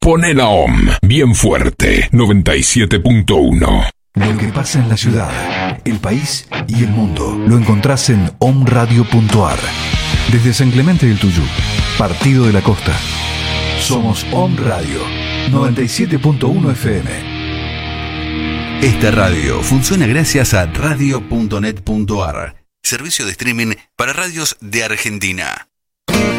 Poné la OM bien fuerte, 97.1. Lo que pasa en la ciudad, el país y el mundo lo encontrás en omradio.ar. Desde San Clemente del Tuyú, Partido de la Costa. Somos Om Radio 97.1 FM. Esta radio funciona gracias a radio.net.ar, servicio de streaming para radios de Argentina.